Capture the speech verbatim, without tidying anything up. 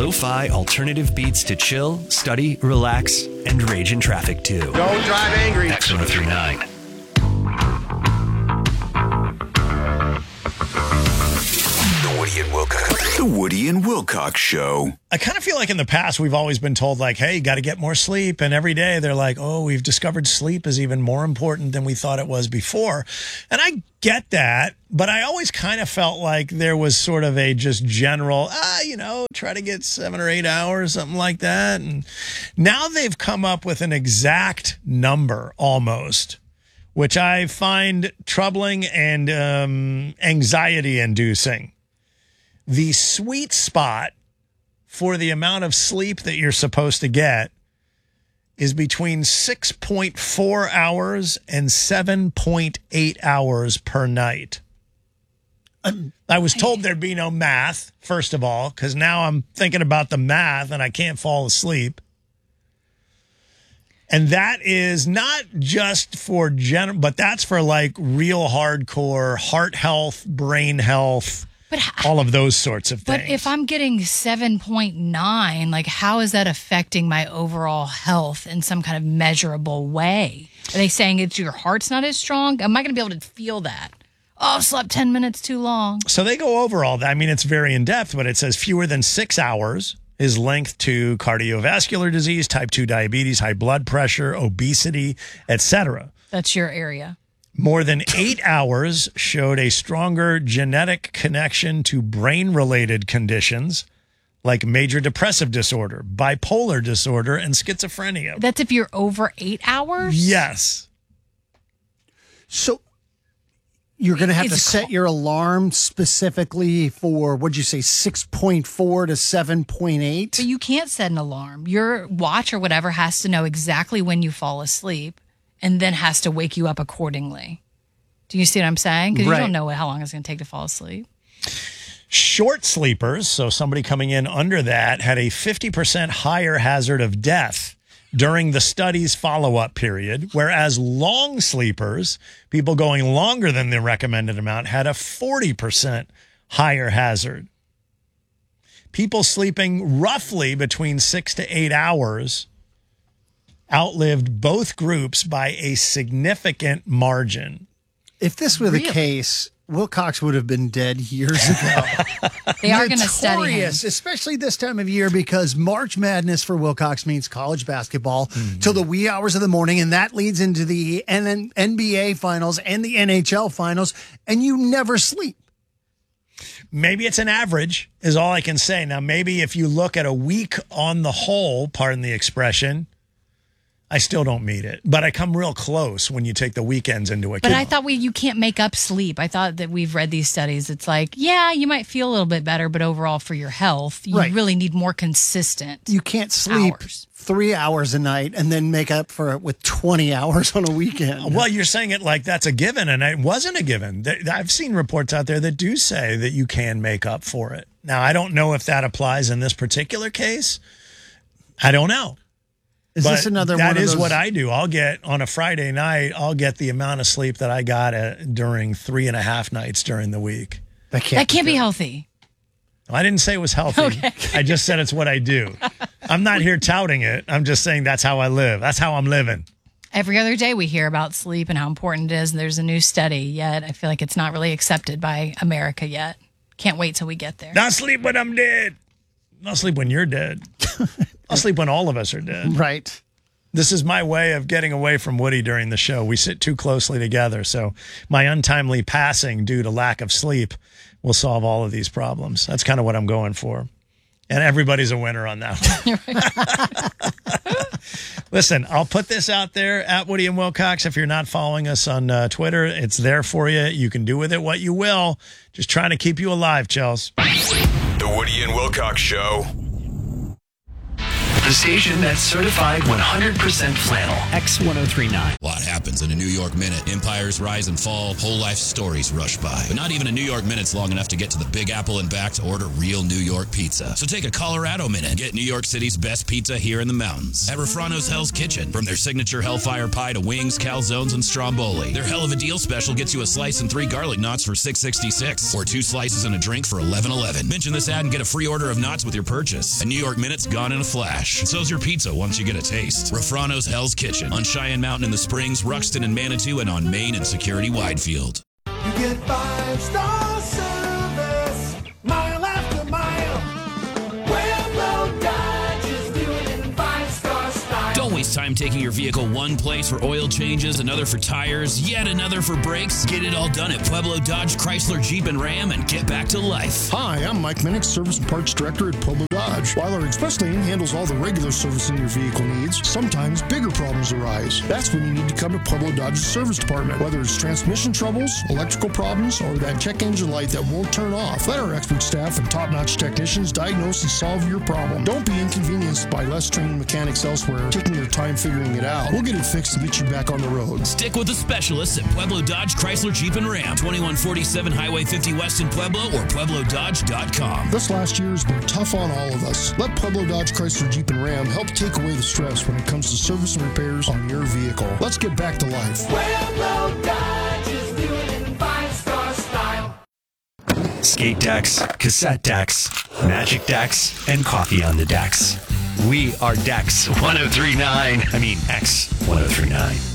Lo-fi alternative beats to chill, study, relax, and rage in traffic too. Don't drive angry. X one oh three point nine. The Woody and Wilcox. The Woody and Wilcox Show. I kind of feel like in the past we've always been told like, hey, you got to get more sleep. And every day they're like, oh, we've discovered sleep is even more important than we thought it was before. And I get that, but I always kind of felt like there was sort of a just general, ah, you know, try to get seven or eight hours, something like that. And now they've come up with an exact number almost, which I find troubling and um, anxiety inducing. The sweet spot for the amount of sleep that you're supposed to get is between six point four hours and seven point eight hours per night. I was told there'd be no math, first of all, because now I'm thinking about the math and I can't fall asleep. And that is not just for general, but that's for like real hardcore heart health, brain health, But all of those sorts of things. But if I'm getting seven point nine, like how is that affecting my overall health in some kind of measurable way? Are they saying it's your heart's not as strong? Am I going to be able to feel that? Oh, I slept ten minutes too long. So they go over all that. I mean, it's very in-depth, but it says fewer than six hours is linked to cardiovascular disease, type two diabetes, high blood pressure, obesity, et cetera. That's your area. More than eight hours showed a stronger genetic connection to brain-related conditions like major depressive disorder, bipolar disorder, and schizophrenia. That's if you're over eight hours? Yes. So you're going to have It's to set called- your alarm specifically for, what'd you say, six point four to seven point eight? But you can't set an alarm. Your watch or whatever has to know exactly when you fall asleep and then has to wake you up accordingly. Do you see what I'm saying? Because Right. you don't know how long it's going to take to fall asleep. Short sleepers, so somebody coming in under that, had a fifty percent higher hazard of death during the study's follow-up period, whereas long sleepers, people going longer than the recommended amount, had a forty percent higher hazard. People sleeping roughly between six to eight hours outlived both groups by a significant margin. If this were the Really? case, Wilcox would have been dead years ago. They are going to study him. Notorious, especially this time of year, because March Madness for Wilcox means college basketball till the wee hours of the morning, and that leads into the N- NBA finals and the N H L finals, and you never sleep. Maybe it's an average is all I can say. Now, maybe if you look at a week on the whole, pardon the expression, I still don't meet it, but I come real close when you take the weekends into account. But I thought we you can't make up sleep. I thought that we've read these studies. It's like, yeah, you might feel a little bit better, but overall for your health, you Right. really need more consistent. You can't sleep Hours. three hours a night and then make up for it with twenty hours on a weekend. Well, you're saying it like that's a given, and it wasn't a given. Th- I've seen reports out there that do say that you can make up for it. Now, I don't know if that applies in this particular case. I don't know. Is But this another that one of is those? what I do. I'll get on a Friday night, I'll get the amount of sleep that I got uh during three and a half nights during the week. That can't, That can't be good. healthy. I didn't say it was healthy. Okay. I just said it's what I do. I'm not here touting it. I'm just saying that's how I live. That's how I'm living. Every other day we hear about sleep and how important it is. And there's a new study, yet I feel like it's not really accepted by America yet. Can't wait till we get there. Not sleep when I'm dead. Not sleep when you're dead. I'll sleep when all of us are dead. Right. This is my way of getting away from Woody during the show. We sit too closely together. So my untimely passing due to lack of sleep will solve all of these problems. That's kind of what I'm going for. And everybody's a winner on that one. Listen, I'll put this out there at Woody and Wilcox. If you're not following us on uh, Twitter, it's there for you. You can do with it what you will. Just trying to keep you alive, Chels. The Woody and Wilcox Show. The station that's certified one hundred percent flannel. X ten thirty-nine. A lot happens in a New York minute. Empires rise and fall, whole life stories rush by. But not even a New York minute's long enough to get to the Big Apple and back to order real New York pizza. So take a Colorado minute and get New York City's best pizza here in the mountains. At Refrano's Hell's Kitchen. From their signature Hellfire Pie to wings, calzones, and stromboli. Their hell of a deal special gets you a slice and three garlic knots for six sixty-six, or two slices and a drink for eleven eleven. Mention this ad and get a free order of knots with your purchase. A New York minute's gone in a flash. And so's your pizza once you get a taste. Refrano's Hell's Kitchen on Cheyenne Mountain in the Springs, Ruxton and Manitou, and on Main and Security Widefield. You get five-star service, mile after mile. Pueblo Dodge is doing it in five-star style. Don't waste time taking your vehicle one place for oil changes, another for tires, yet another for brakes. Get it all done at Pueblo Dodge, Chrysler, Jeep, and Ram and get back to life. Hi, I'm Mike Minnick, Service and Parts Director at Pueblo Dodge. While our express lane handles all the regular servicing your vehicle needs, sometimes bigger problems arise. That's when you need to come to Pueblo Dodge's service department. Whether it's transmission troubles, electrical problems, or that check engine light that won't turn off, let our expert staff and top-notch technicians diagnose and solve your problem. Don't be inconvenienced by less trained mechanics elsewhere taking their time figuring it out. We'll get it fixed and get you back on the road. Stick with the specialists at Pueblo Dodge, Chrysler, Jeep, and Ram. twenty-one forty-seven Highway fifty West in Pueblo or pueblo dodge dot com. This last year has been tough on all of us. Let Pueblo Dodge, Chrysler, Jeep, and Ram help take away the stress when it comes to service and repairs on your vehicle. Let's get back to life. Pueblo Dodge is doing it in five-star style. Skate decks, cassette decks, magic decks, and coffee on the decks. We are Dex ten thirty-nine. I mean, X ten thirty-nine.